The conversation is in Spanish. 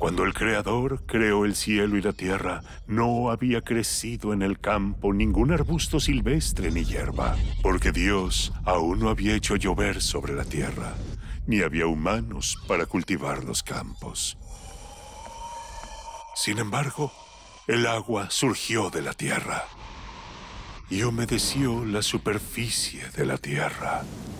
Cuando el Creador creó el cielo y la tierra, no había crecido en el campo ningún arbusto silvestre ni hierba, porque Dios aún no había hecho llover sobre la tierra, ni había humanos para cultivar los campos. Sin embargo, el agua surgió de la tierra y humedeció la superficie de la tierra.